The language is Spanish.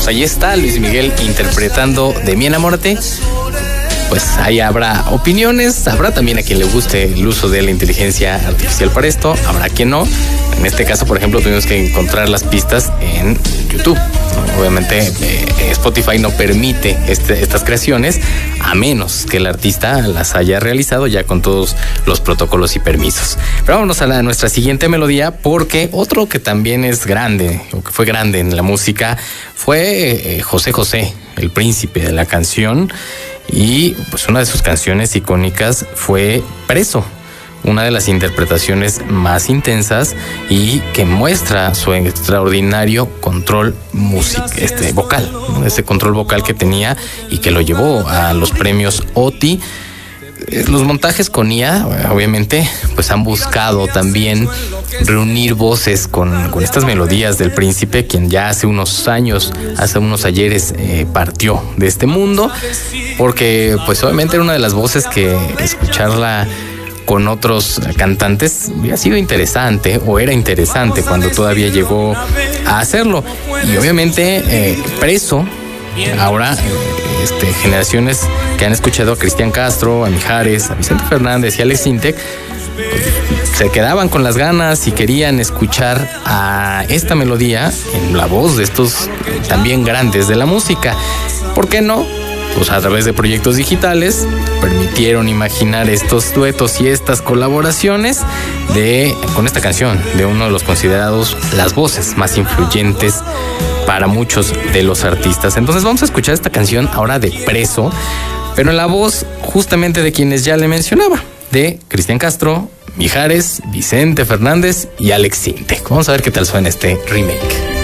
ahí está Luis Miguel interpretando De Mi Enamórate. Pues ahí habrá opiniones, habrá también a quien le guste el uso de la inteligencia artificial para esto, habrá quien no. En este caso, por ejemplo, tuvimos que encontrar las pistas en YouTube. Obviamente Spotify no permite estas creaciones a menos que el artista las haya realizado ya con todos los protocolos y permisos. Pero vámonos a nuestra siguiente melodía, porque otro que también es grande, o que fue grande en la música, fue José José, el príncipe de la canción. Y pues una de sus canciones icónicas fue Preso, una de las interpretaciones más intensas y que muestra su extraordinario control vocal, ¿no? Ese control vocal que tenía y que lo llevó a los premios OTI. Los montajes con IA, obviamente, pues han buscado también reunir voces con estas melodías del príncipe, quien ya hace unos ayeres partió de este mundo, porque pues obviamente era una de las voces que escucharla con otros cantantes hubiera sido interesante, o era interesante cuando todavía llegó a hacerlo. Y obviamente Preso, ahora generaciones que han escuchado a Cristian Castro, a Mijares, a Vicente Fernández y a Alex Sintek, pues, se quedaban con las ganas y querían escuchar a esta melodía en la voz de estos también grandes de la música. ¿Por qué no? Pues a través de proyectos digitales permitieron imaginar estos duetos y estas colaboraciones con esta canción de uno de los considerados las voces más influyentes para muchos de los artistas. Entonces vamos a escuchar esta canción ahora de Preso, pero en la voz justamente de quienes ya le mencionaba, de Cristian Castro, Mijares, Vicente Fernández y Alex Sintek. Vamos a ver qué tal suena este remake.